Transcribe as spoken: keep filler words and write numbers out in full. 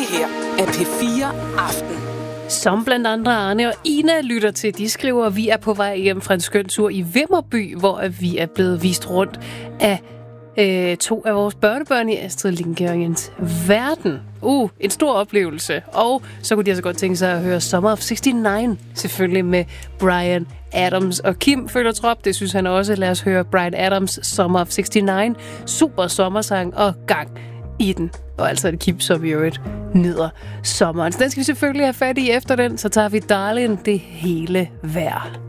her er P fire Aften. Som blandt andre Arne og Ina lytter til, de skriver, at vi er på vej hjem fra en skøn tur i Vimmerby, hvor vi er blevet vist rundt af øh, to af vores børnebørn i Astrid Lindgrens verden. Uh, en stor oplevelse. Og så kunne de altså godt tænke sig at høre Summer of seksogtres, selvfølgelig med Bryan Adams. Og Kim føler trop, det synes han også. Lad os høre Bryan Adams' Summer of seksogtres. Super sommersang og gang i den. Og altså et Kim, som i øvrigt nyder sommeren. Så den skal vi selvfølgelig have fat i efter den, så tager vi Darling det hele vejr.